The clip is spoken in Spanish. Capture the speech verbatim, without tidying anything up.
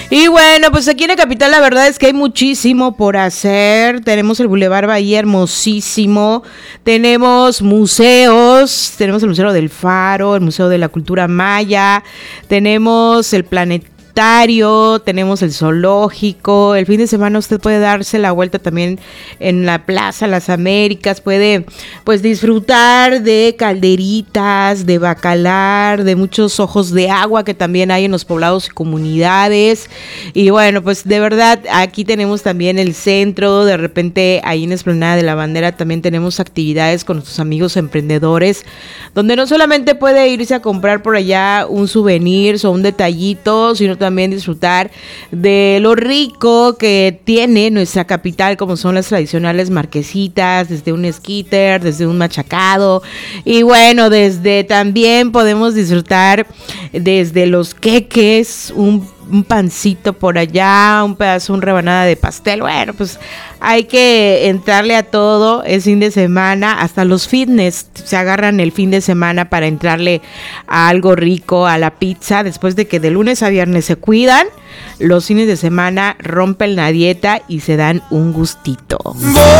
Y bueno, pues aquí en la capital la verdad es que hay muchísimo por hacer. Tenemos el Boulevard Bahía hermosísimo, tenemos museos, tenemos el Museo del Faro, el Museo de la Cultura Maya, tenemos el Planetario, tenemos el zoológico. El fin de semana usted puede darse la vuelta también en la Plaza Las Américas, puede pues disfrutar de calderitas, de bacalar, de muchos ojos de agua que también hay en los poblados y comunidades. Y bueno, pues de verdad aquí tenemos también el centro, de repente ahí en Explanada de la Bandera también tenemos actividades con nuestros amigos emprendedores, donde no solamente puede irse a comprar por allá un souvenir o un detallito, sino también también disfrutar de lo rico que tiene nuestra capital, como son las tradicionales marquesitas, desde un esquiter, desde un machacado, y bueno, desde también podemos disfrutar desde los queques, un un pancito por allá, un pedazo, una rebanada de pastel. Bueno, pues hay que entrarle a todo el fin de semana, hasta los fitness se agarran el fin de semana para entrarle a algo rico, a la pizza, después de que de lunes a viernes se cuidan, los fines de semana rompen la dieta y se dan un gustito.